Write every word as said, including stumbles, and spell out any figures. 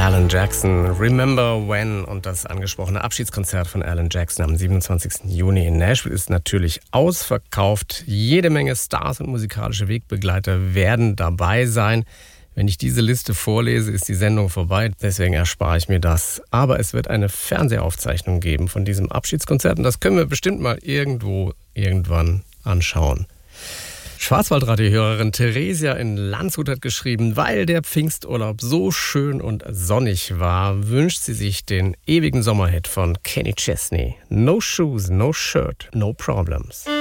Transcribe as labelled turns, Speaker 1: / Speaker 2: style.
Speaker 1: Alan Jackson, Remember When, und das angesprochene Abschiedskonzert von Alan Jackson am siebenundzwanzigsten Juni in Nashville ist natürlich ausverkauft. Jede Menge Stars und musikalische Wegbegleiter werden dabei sein. Wenn ich diese Liste vorlese, ist die Sendung vorbei. Deswegen erspare ich mir das. Aber es wird eine Fernsehaufzeichnung geben von diesem Abschiedskonzert. Und das können wir bestimmt mal irgendwo, irgendwann anschauen. Schwarzwaldradio-Hörerin Theresia in Landshut hat geschrieben, weil der Pfingsturlaub so schön und sonnig war, wünscht sie sich den ewigen Sommerhit von Kenny Chesney. No Shoes, No Shirt, No Problems.